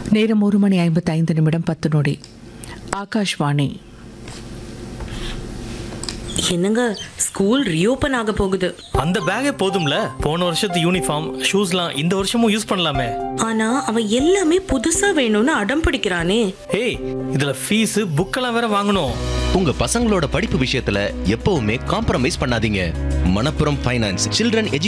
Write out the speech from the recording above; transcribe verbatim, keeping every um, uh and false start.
நேரம் ஒரு மணி ஐம்பத்தி ஐந்து நிமிடம் பத்து நொடி. ஆகாஷ்வாணி. என்னங்க, ஸ்கூல் ரீஓபன் ஆக போகுது. அந்த பேக்கே போதும்ல, போன வருஷத்து யூனிஃபார்ம் ஷூஸ்லாம் இந்த வருஷமும் யூஸ் பண்ணலாமே. ஆனா அவன் எல்லாமே புதுசா வேணும்னு அடம் பிடிக்கிறானே. ஏய், இதுல ஃபீஸ் புக்கெல்லாம் வேற வாங்கணும். உங்க பசங்களோட படிப்பு விஷயத்துல எப்பவுமே காம்ப்ரமைஸ் பண்ணாதீங்க. Manappuram finance children